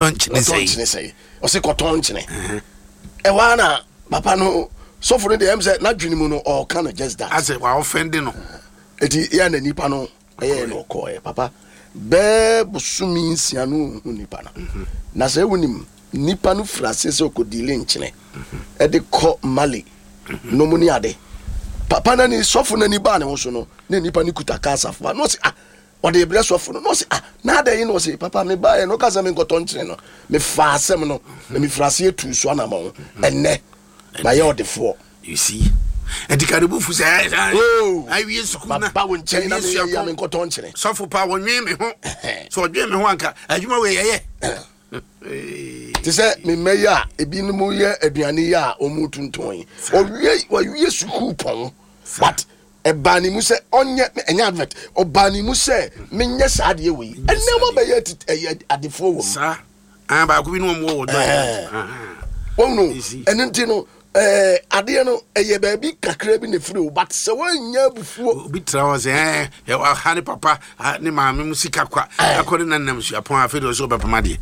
nchene say o se koton nchene e wa na papa no so for the em say na dwene mu no or can just that I say wa offending no eti ya na nipa no e no ko papa be busumi nsia no nipa na say wonim nipa no frase so ko dile nchene e de ko mali no muni ade papa na ni so for na ni ba ne ho so no na nipa ni kuta kasa fa no say or the bless of no say na dey no say papa me ba no kasa me nkoto nchene no me fa asem no me frase etu so na ma ho enne na ye odefo you see and the karibu fu say I we school na ba won chen na me ya me nkoto nchene so for pa won me ho so odwe me ho anka adwuma we ye ti say me meya ebi no mu ye aduane ya omutunton o wie school pon what ebani mu se onye enya advert obani mu se menye saade we enne mo be ye adefo wo sa ba ko bi no mo wo do wonu enenti no ade no eye ba bi kakra bi ne firi but se wanya bufuo bi tra wo se ha ne papa ne maame mu sika kwa akore nanam su apon afedo so be pamade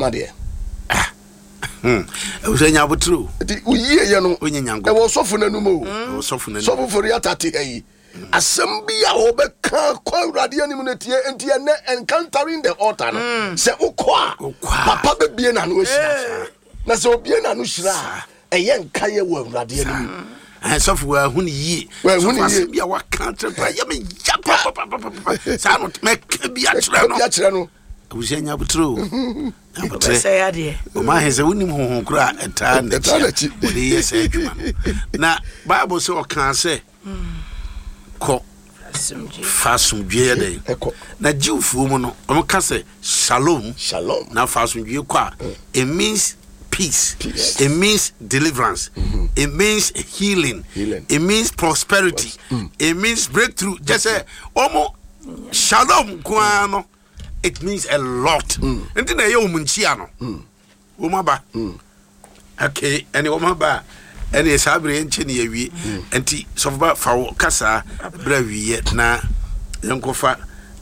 o se nya butru ti uyiye ye no onye nyango e wo sofo nanum o sofo nanum sofo for ya tate ayi asambia obeka kwa urade anim na tie enti ene encountering the altar no se ukwa papa bebie na no hira na se obie na no hira eye nkaye wa urade anim sofo wa hu ni yi asambia wa counter pa ya me ya papa sa no me bi a kire no abusenya butro abutre say ade o ma heze wonim honhon kura eta na chi de yesa adwuma na bible say o kan say ko fasumdwe dey na jiwfu mu no o ka say shalom na fasumdwe kwa it means peace. It means deliverance. It means healing. It means prosperity. It means breakthrough. Just say omo shalom kwano. It means a lot. Enti na ye omunchia no. Womaba. Okay, any womaba. Any sabre enche ne yawie. Enti sofa fa kasa bra wiye na yenkofa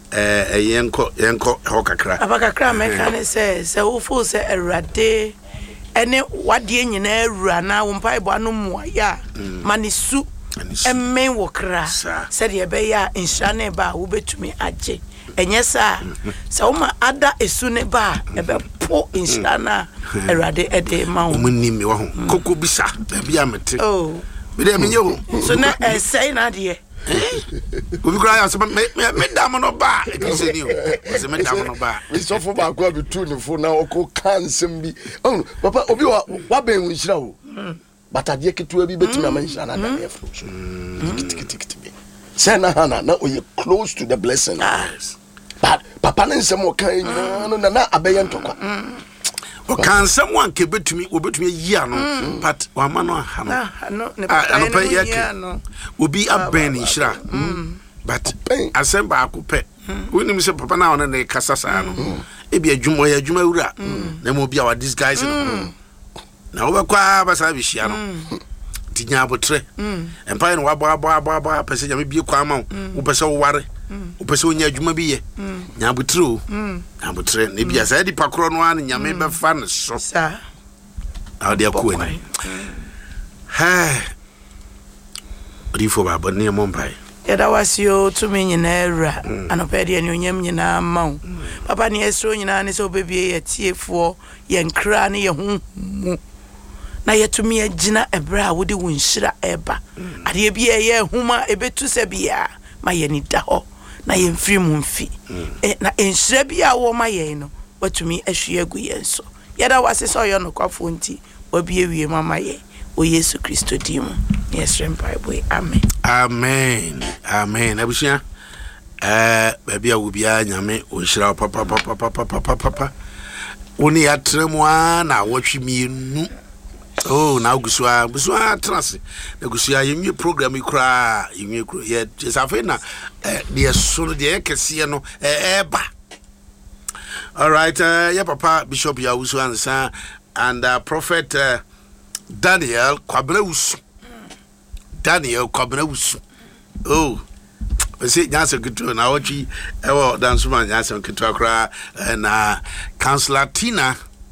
yenko hokakra. Abakakra meka ne se wo fo se Awurade ene wade nyina awura na wo mpa ibo anu mu ya manisu emmen wo kra se de be ya insha ne ba wo betumi age enye sa se wo ma ada esu ne ba e be po insha na Awurade ede ma wo munni me wo ho koko bisa bi amete me de menye ho so na say na de Obi kura ya so me dam no ba e se ni o se me dam no ba we so for ba kwa bi tu ni fo na oko kansem bi papa obi wa ben nhira o batade ketu bi betimi amanhira na da efo so kitikiti say na hana na oye close to the blessing but papa na nsem o kan no na abeyen tokwa o kan someone ke betumi yi ano but wa ma no ha no pa yake obi aben nhira but asemba akopɛ wonim se papa na ona ne kasa sa no e bi adwuma wura na mo bi a wa disguise no na wo bekwa basa bi hia no tinya abotre empire no wabo pese nya me bi kwa ma wo pese wo ware wo pese onya adwuma bi ye nya abotre ne bi asa di pakro no an nya me be fa ne so sa awde akuani ha rifo ba bone mo mpai yada wasio tumi nyina awura anopede ne onyam nyina ma papa ne esro nyina ne so bebie ye tiefo ye nkra ne ye honmu na yetumi agina ebra wodi wonhira eba ade bia ye huma ebetu se bia ma ye ni da ho na ye mfiri mu mfi na enhira bia wo ma ye no watumi ahwe agu ye nso yada wase so yo no kwafo nti wabie wie mama ye o Yesu Kristo dimu yes Bible amen abusia bia wo bia nyame onhira papa woni atremu na wotwe mienu na gusua trans na gusua yemi program ikura ye jesafe na de so de ekese no eba all right yeah papa bishop ya usu ansa and prophet Daniel Kwabrawusu say nyasa kutu na ochi ewo dansuma nyasa kutu akra na Counselor Tina